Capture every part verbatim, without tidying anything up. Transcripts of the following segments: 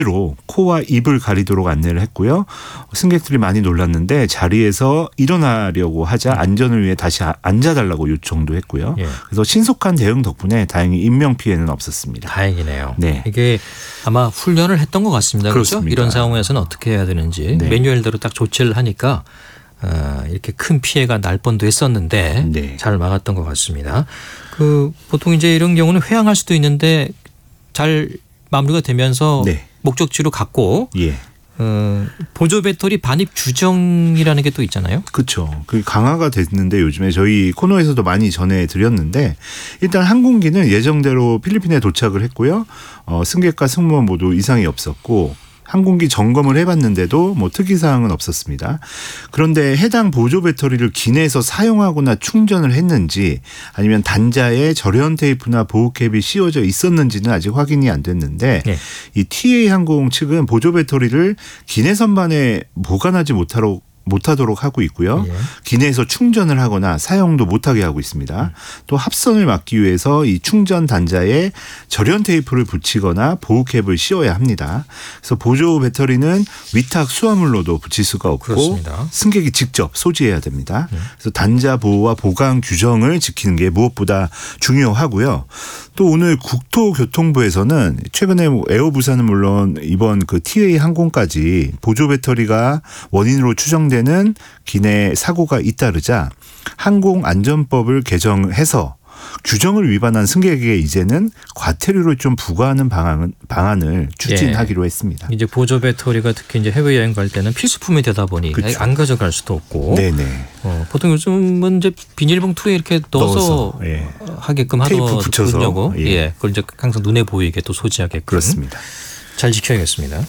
로 코와 입을 가리도록 안내를 했고요. 승객들이 많이 놀랐는데 자리에서 일어나려고 하자 안전을 위해 다시 앉아달라고 요청도 했고요. 예. 그래서 신속한 대응 덕분에 다행히 인명 피해는 없었습니다. 다행이네요. 네. 이게 아마 훈련을 했던 것 같습니다. 그렇습니다. 그렇죠? 이런 상황에서는 어떻게 해야 되는지 네. 매뉴얼대로 딱 조치를 하니까 어, 이렇게 큰 피해가 날 뻔도 했었는데 네. 잘 막았던 것 같습니다. 그 보통 이제 이런 경우는 회항할 수도 있는데 잘 마무리가 되면서 네. 목적지로 갔고 예. 어, 보조 배터리 반입 규정이라는 게 또 있잖아요. 그렇죠. 그 강화가 됐는데 요즘에 저희 코너에서도 많이 전해드렸는데 일단 항공기는 예정대로 필리핀에 도착을 했고요. 어, 승객과 승무원 모두 이상이 없었고 항공기 점검을 해봤는데도 뭐 특이사항은 없었습니다. 그런데 해당 보조 배터리를 기내에서 사용하거나 충전을 했는지 아니면 단자에 절연 테이프나 보호캡이 씌워져 있었는지는 아직 확인이 안 됐는데 네. 이 티에이 항공 측은 보조 배터리를 기내 선반에 보관하지 못하도록 못하도록 하고 있고요. 예. 기내에서 충전을 하거나 사용도 못하게 하고 있습니다. 음. 또 합선을 막기 위해서 이 충전 단자에 절연 테이프를 붙이거나 보호캡을 씌워야 합니다. 그래서 보조 배터리는 위탁 수화물로도 붙일 수가 없고 그렇습니다. 승객이 직접 소지해야 됩니다. 음. 그래서 단자 보호와 보관 규정을 지키는 게 무엇보다 중요하고요. 또 오늘 국토교통부에서는 최근에 에어 부산은 물론 이번 그 티에이 항공까지 보조 배터리가 원인으로 추정되는 기내 사고가 잇따르자 항공안전법을 개정해서 규정을 위반한 승객에게 이제는 과태료를 좀 부과하는 방안은, 방안을 추진하기로 예. 했습니다. 이제 보조 배터리가 특히 이제 해외 여행 갈 때는 필수품이 되다 보니 그렇죠. 안 가져갈 수도 없고. 네네. 어, 보통 요즘은 이제 비닐봉투에 이렇게 넣어서, 넣어서 예. 하게끔 하더군요. 예. 예. 그걸 이제 항상 눈에 보이게 또 소지하게끔. 그렇습니다. 잘 지켜야겠습니다.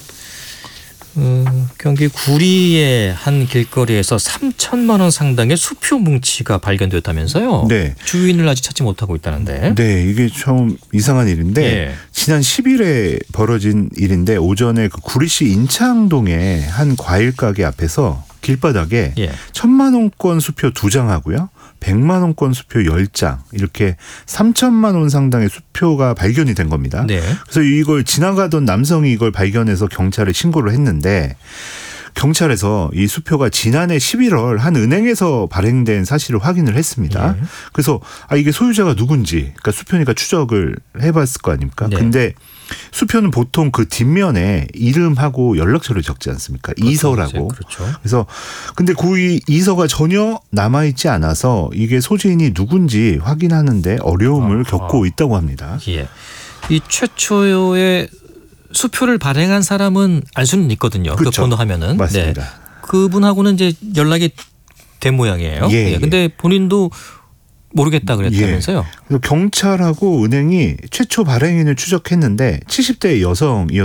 어, 경기 구리의 한 길거리에서 삼천만 원 상당의 수표 뭉치가 발견됐다면서요? 네. 주인을 아직 찾지 못하고 있다는데. 네, 이게 좀 이상한 일인데 네. 지난 십 일에 벌어진 일인데 오전에 그 구리시 인창동의 한 과일 가게 앞에서 길바닥에 예. 천만 원권 수표 두 장하고요. 백만 원권 수표 열 장 이렇게 삼천만 원 상당의 수표가 발견이 된 겁니다. 네. 그래서 이걸 지나가던 남성이 이걸 발견해서 경찰에 신고를 했는데 경찰에서 이 수표가 지난해 십일월 한 은행에서 발행된 사실을 확인을 했습니다. 네. 그래서 아 이게 소유자가 누군지 그러니까 수표니까 추적을 해봤을 거 아닙니까? 네. 근데 수표는 보통 그 뒷면에 이름하고 연락처를 적지 않습니까? 그렇죠. 이서라고. 그렇죠. 그래서 근데 그 이서가 전혀 남아있지 않아서 이게 소지인이 누군지 확인하는데 어려움을 아하. 겪고 있다고 합니다. 예. 이 최초의 수표를 발행한 사람은 알 수는 있거든요. 그렇죠. 그 번호 하면은. 맞습니다. 네. 그분하고는 이제 연락이 된 모양이에요. 예, 예. 근데 본인도 모르겠다 그랬다면서요? 예. 그래서 경찰하고 은행이 최초 발행인을 추적했는데 칠십 대 여성이었